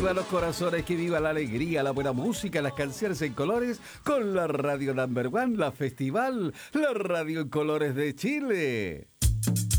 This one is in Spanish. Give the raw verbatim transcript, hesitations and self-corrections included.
viva los corazones, que viva la alegría, la buena música, las canciones en colores con la radio number one, la festival, la radio en colores de Chile.